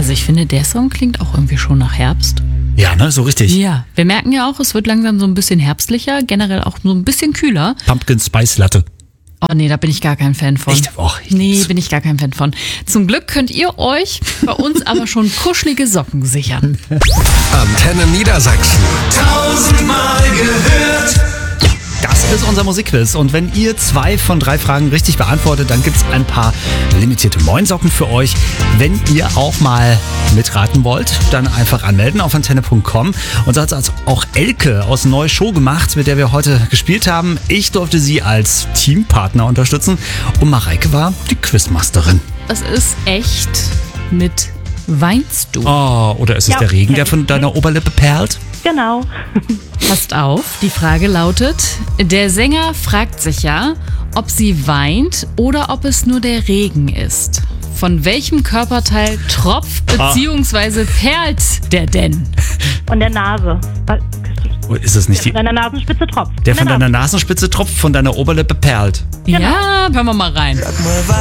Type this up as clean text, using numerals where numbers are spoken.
Also ich finde, der Song klingt auch irgendwie schon nach Herbst. Ja, ne, so richtig. Ja, wir merken ja auch, es wird langsam so ein bisschen herbstlicher, generell auch so ein bisschen kühler. Pumpkin Spice Latte. Oh nee, da bin ich gar kein Fan von. Echt? Och, Nee, bin ich gar kein Fan von. Zum Glück könnt ihr euch bei uns aber schon kuschelige Socken sichern. Antenne Niedersachsen. Tausendmal gehört. Das ist unser Musikquiz. Und wenn ihr 2 von 3 Fragen richtig beantwortet, dann gibt es ein paar limitierte Moinsocken für euch. Wenn ihr auch mal mitraten wollt, dann einfach anmelden auf antenne.com. Und so hat es auch Elke aus Neue Show gemacht, mit der wir heute gespielt haben. Ich durfte sie als Teampartner unterstützen und Mareike war die Quizmasterin. Das ist echt mit Weinst du? Oh, oder ist es der Regen, der von deiner Oberlippe perlt? Genau. Passt auf, die Frage lautet, der Sänger fragt sich ja, ob sie weint oder ob es nur der Regen ist. Von welchem Körperteil tropft bzw. perlt der denn? Von der Nase. Ist es nicht Von deiner Nasenspitze tropft. der von deiner Nasenspitze tropft, von deiner Oberlippe perlt? Ja, hören wir mal rein.